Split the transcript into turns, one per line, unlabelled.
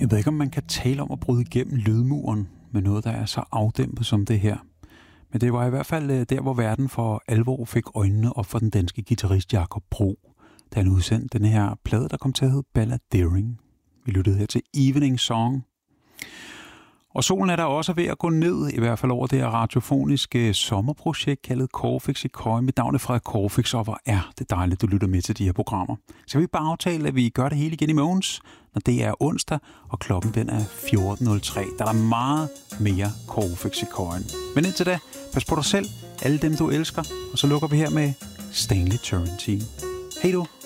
Jeg ved ikke, om man kan tale om at bryde igennem lydmuren med noget, der er så afdæmpet som det her. Men det var i hvert fald der, hvor verden for alvor fik øjnene op for den danske guitarist Jakob Bro, da han udsendte den her plade, der kom til at hedde Balladeering. Vi lyttede her til Evening Song. Og solen er der også ved at gå ned, i hvert fald over det her radiofoniske sommerprojekt kaldet Corfix i Køge med navnet fra Corfix, og hvor er det dejligt, du lytter med til de her programmer. Så vi bare aftale, at vi gør det hele igen i morgen, når det er onsdag, og klokken den er 14.03. Der er meget mere Corfix i Køge. Men indtil da, pas på dig selv, alle dem du elsker, og så lukker vi her med Stanley Turrentine. Hej du!